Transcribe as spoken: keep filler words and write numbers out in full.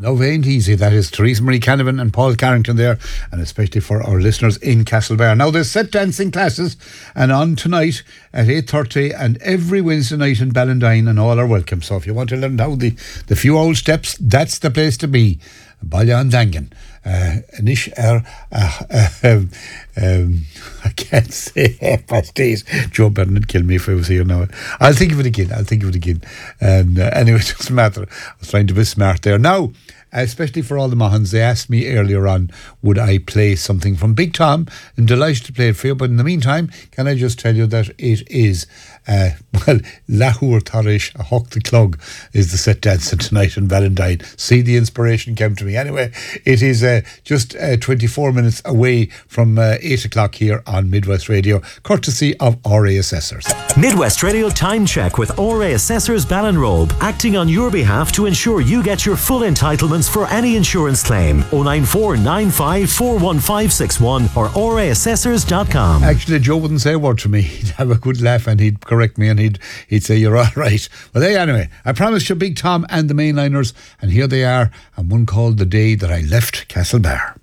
Love ain't easy. That is Theresa Marie Canavan and Paul Carrington there, and especially for our listeners in Castlebar. Now there's set dancing classes, and on tonight at eight thirty and every Wednesday night in Ballandine, and all are welcome. So if you want to learn how the, the few old steps, that's the place to be. Ballan Dangan. Uh, Anish er, uh, uh, um, um, I can't say half past eight. Joe Byrne would kill me if I was here now. I'll think of it again. I'll think of it again. And uh, anyway, it doesn't matter. I was trying to be smart there. Now, especially for all the Mahans, they asked me earlier on, would I play something from Big Tom? I'm delighted to play it for you, but in the meantime, can I just tell you that it is, uh, well, Lahore Tarish, a Hawk the Clog is the set dancing tonight in Valentine. See, the inspiration came to me. Anyway, it is uh, just uh, twenty-four minutes away from uh, eight o'clock here on Midwest Radio, courtesy of R A Assessors. Midwest Radio Time Check with R A Assessors Ballinrobe, acting on your behalf to ensure you get your full entitlements for any insurance claim. oh nine four nine five four one five six one or r a assessors dot com. Actually, Joe wouldn't say a word to me. He'd have a good laugh and he'd correct me and he'd he'd say, you're all right. Well, hey, anyway, I promised you Big Tom and the Mainliners, and here they are, and one called The Day That I Left Castlebar.